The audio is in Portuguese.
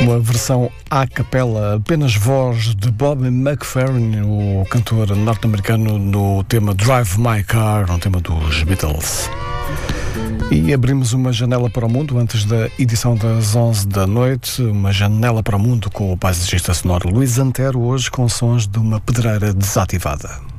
uma versão à capela, apenas voz de Bobby McFerrin, o cantor norte-americano, no tema Drive My Car, um tema dos Beatles. E abrimos uma janela para o mundo antes da edição das 11 da noite, uma janela para o mundo com o paisagista sonoro Luís Antero, hoje com sons de uma pedreira desativada.